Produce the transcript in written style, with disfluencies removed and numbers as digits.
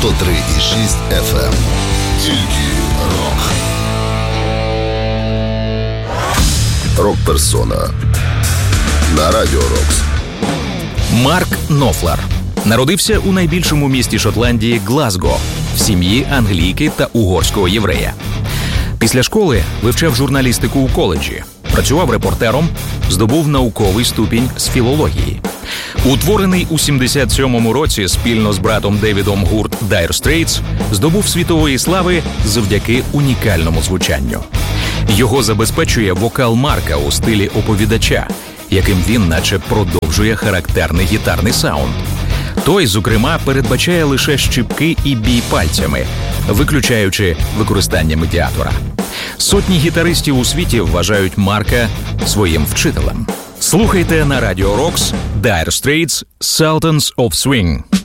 103,6 FM. Тільки рок. Рок-персона на Радіо Рокс. Марк Knopfler народився у найбільшому місті Шотландії Глазго в сім'ї англійки та угорського єврея. Після школи вивчав журналістику у коледжі, працював репортером, здобув науковий ступінь з філології. Утворений у 77-му році спільно з братом Девідом гурт Dire Straits здобув світової слави завдяки унікальному звучанню. Його забезпечує вокал Марка у стилі оповідача, яким він наче продовжує характерний гітарний саунд. Той, зокрема, передбачає лише щипки і бій пальцями, виключаючи використання медіатора. Сотні гітаристів у світі вважають Марка своїм вчителем. Слухайте на Радіо Рокс Dire Straits Sultans of Swing.